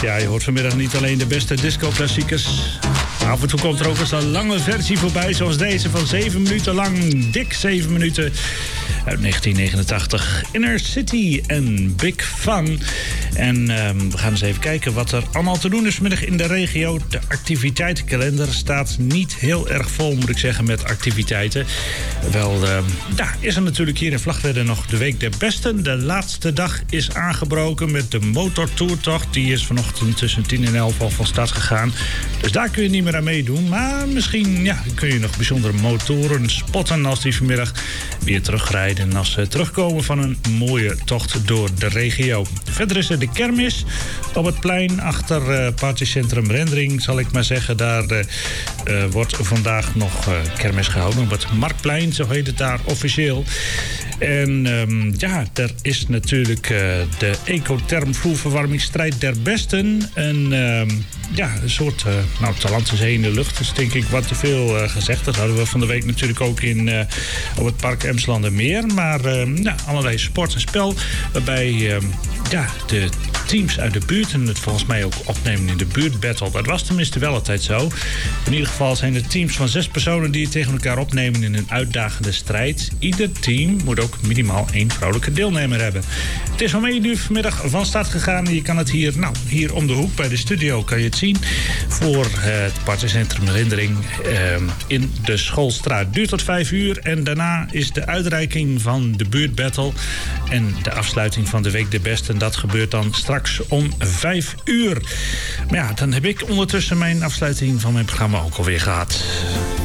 Ja, je hoort vanmiddag niet alleen de beste disco-klassiekers. Af en toe komt er ook eens een lange versie voorbij, zoals deze van 7 minuten lang. Dik 7 minuten uit 1989. Inner City en Big Fun. En we gaan eens even kijken wat er allemaal te doen is vanmiddag in de regio. De activiteitenkalender staat niet heel erg vol, moet ik zeggen, met activiteiten. Wel, is er natuurlijk hier in Vlagtwedde nog de Week der Besten. De laatste dag is aangebroken met de motortoertocht. Die is vanochtend tussen 10 en 11 al van start gegaan. Dus daar kun je niet meer aan meedoen. Maar misschien kun je nog bijzondere motoren spotten als die vanmiddag weer terugrijden. En als ze terugkomen van een mooie tocht door de regio. Verder is er de kermis op het plein achter partycentrum Rendering, zal ik maar zeggen. Daar wordt vandaag nog kermis gehouden op het Marktplein, zo heet het daar officieel. En er is natuurlijk de Ecotherm vloerverwarmingsstrijd der besten. Een soort talent is in de lucht. Dat is denk ik wat te veel gezegd. Dat hadden we van de week natuurlijk ook op het park Emslandermeer. Maar allerlei sport en spel waarbij de teams uit de buurt en het volgens mij ook opnemen in de buurtbattle. Dat was tenminste wel altijd zo. In ieder geval zijn er teams van 6 personen die het tegen elkaar opnemen in een uitdagende strijd. Ieder team moet ook minimaal 1 vrouwelijke deelnemer hebben. Het is om 1 uur vanmiddag van start gegaan en je kan het hier om de hoek bij de studio kan je het zien. Voor het partycentrum Rendering in de Schoolstraat. Het duurt tot 5 uur en daarna is de uitreiking van de buurtbattle en de afsluiting van de Week der Besten. Dat gebeurt dan straks om 5 uur. Maar dan heb ik ondertussen mijn afsluiting van mijn programma ook alweer gehad.